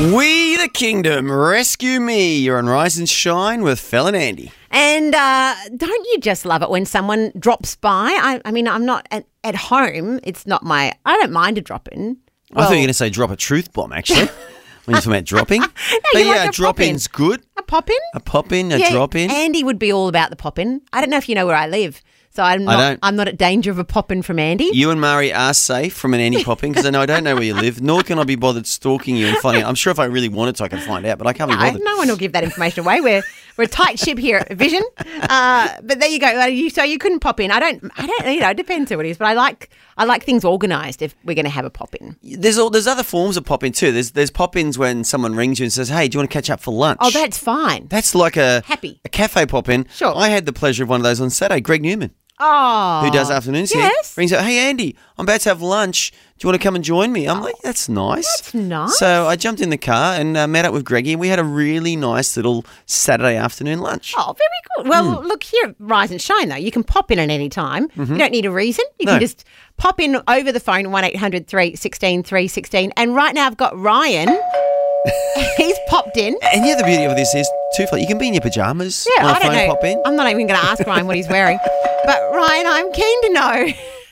We the Kingdom, rescue me. You're on Rise and Shine with Fel and Andy. And don't you just love it when someone drops by? I mean, I'm not at home. It's not I don't mind a drop-in. I thought you were going to say drop a truth bomb, actually, when you're talking about dropping. No, but you like a a drop-in's good. A pop-in? A pop-in, a Yeah, drop-in. Andy would be all about the pop-in. I don't know if you know where I live, so I'm not at danger of a pop-in from Andy. You and Murray are safe from an Andy popping because I don't know where you live, nor can I be bothered stalking you and finding out. I'm sure if I really wanted to, I could find out, but I can't be bothered. No one will give that information away. We're a tight ship here at Vision. But there you go. So you couldn't pop in. I don't. It depends who it is, but I like things organised if we're going to have a pop in. There's other forms of pop-in too. There's pop-ins when someone rings you and says, "Hey, do you want to catch up for lunch?" Oh, that's fine. That's like a cafe pop-in. Sure. I had the pleasure of one of those on Saturday. Greg Newman. Oh. Who does afternoons here. Yes. Rings out, "Hey, Andy, I'm about to have lunch. Do you want to come and join me?" I'm like, that's nice. That's nice. So I jumped in the car and met up with Greggy, and we had a really nice little Saturday afternoon lunch. Oh, very good. Well, look, here at Rise and Shine, though, you can pop in at any time. You don't need a reason. You can just pop in over the phone, 1800 316 316. And right now I've got Ryan. He's popped in. And yeah, the beauty of this is twofold. You can be in your pajamas Yeah, on a I don't phone know. pop in. I'm not even going to ask Ryan what he's wearing. But Ryan, I'm keen to know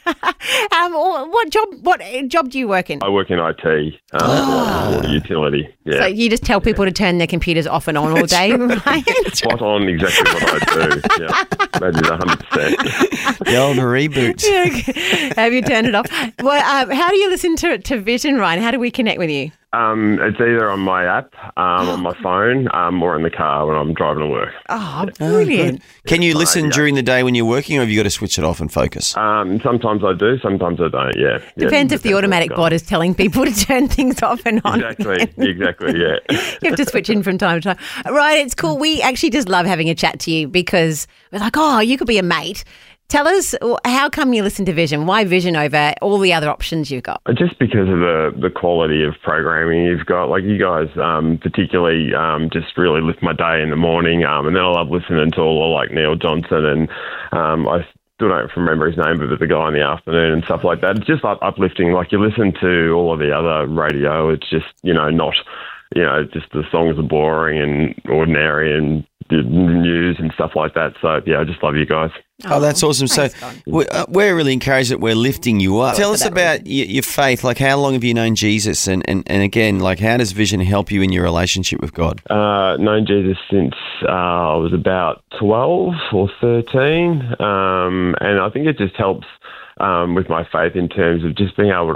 what job do you work in? I work in IT, water utility. Yeah. So you just tell people to turn their computers off and on all day, Ryan? Spot on exactly what I do. Yeah, that is 100%. The old reboot. Have you turned it off? Well, how do you listen to Vision, Ryan? How do we connect with you? It's either on my app, on my phone, or in the car when I'm driving to work. Oh, brilliant. Can you listen during the day when you're working, or have you got to switch it off and focus? Sometimes I do, sometimes I don't, yeah. Depends if the automatic bot is telling people to turn things off and on. Exactly, yeah. You have to switch in from time to time. Right, it's cool. We actually just love having a chat to you because we're like, oh, you could be a mate. Tell us, how come you listen to Vision? Why Vision over all the other options you've got? Just because of the quality of programming you've got. Like you guys particularly just really lift my day in the morning. And then I love listening to all like Neil Johnson and I still don't remember his name, but the guy in the afternoon and stuff like that. It's just uplifting. Like you listen to all of the other radio, it's just, not, just the songs are boring and ordinary and the news and stuff like that. So, yeah, I just love you guys. Oh, that's awesome. Thanks, So we're really encouraged that we're lifting you up. Tell us about your faith. Like, how long have you known Jesus? And again, like, how does Vision help you in your relationship with God? Known Jesus since I was about 12 or 13. And I think it just helps with my faith in terms of just being able